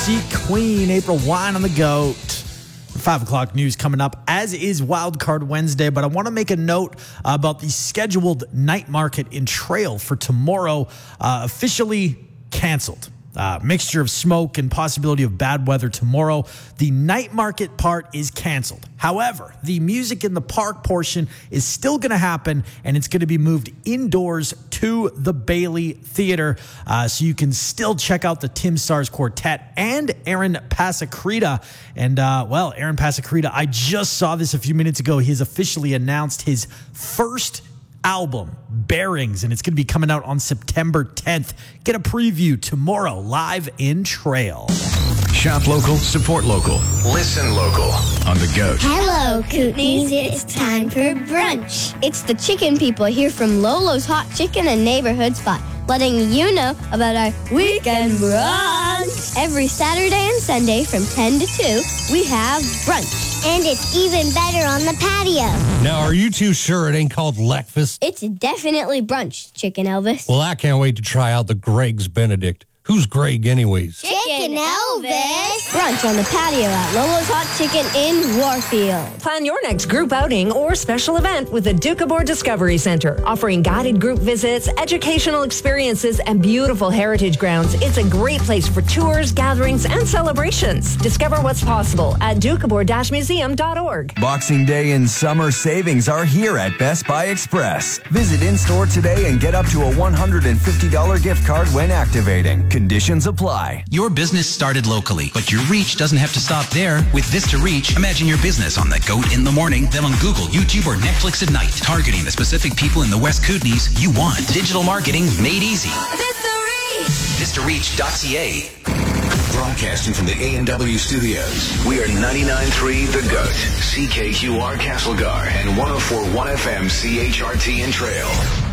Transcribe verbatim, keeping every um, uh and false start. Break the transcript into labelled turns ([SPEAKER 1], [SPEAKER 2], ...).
[SPEAKER 1] Chic Queen, April Wine on the Goat. Five o'clock news coming up, as is Wildcard Wednesday. But I want to make a note about the scheduled night market in Trail for tomorrow, uh, officially canceled. Uh, mixture of smoke and possibility of bad weather tomorrow. The night market part is canceled. However, the music in the park portion is still going to happen, and it's going to be moved indoors to the Bailey Theater. Uh, so you can still check out the Tim Stars Quartet and Aaron Pasacreta. And, uh, well, Aaron Pasacreta, I just saw this a few minutes ago. He has officially announced his first album, Bearings, and it's going to be coming out on September tenth. Get a preview tomorrow live in Trail.
[SPEAKER 2] Shop local, support local, listen local on the Goat.
[SPEAKER 3] Hello, Kootenays. It's time for brunch. It's the chicken people here from Lolo's Hot Chicken and Neighborhood Spot, letting you know about our weekend brunch. Every Saturday and Sunday from ten to two, we have brunch. And it's even better on the patio.
[SPEAKER 4] Now, are you too sure it ain't called Leckfast?
[SPEAKER 3] It's definitely brunch, Chicken Elvis.
[SPEAKER 4] Well, I can't wait to try out the Greg's Benedict. Who's Greg anyways?
[SPEAKER 3] Chicken Elvis. Brunch on the patio at Lolo's Hot Chicken in Warfield.
[SPEAKER 5] Plan your next group outing or special event with the Doukhobor Discovery Center, offering guided group visits, educational experiences, and beautiful heritage grounds. It's a great place for tours, gatherings, and celebrations. Discover what's possible at doukhobor dash museum dot org.
[SPEAKER 6] Boxing Day and summer savings are here at Best Buy Express. Visit in-store today and get up to a one hundred fifty dollars gift card when activating. Conditions apply.
[SPEAKER 7] Your business started locally, but your reach doesn't have to stop there. With Vista Reach, imagine your business on the Goat in the morning, then on Google, YouTube, or Netflix at night, targeting the specific people in the West Kootenays you want. Digital marketing made easy.
[SPEAKER 8] Vista Reach!
[SPEAKER 7] vista reach dot c a.
[SPEAKER 2] Broadcasting from the A and W studios, we are ninety-nine point three The Goat, C K Q R Castlegar, and one oh four point one F M C H R T in Trail.